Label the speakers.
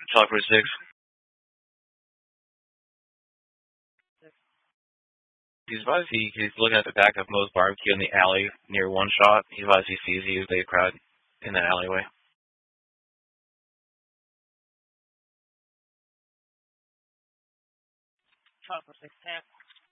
Speaker 1: Talk for 6. He's advised he's looking at the back of Moe's Barbecue in the alley near One Shot. He's advised he sees you, the crowd, in that alleyway.
Speaker 2: Talk for 6.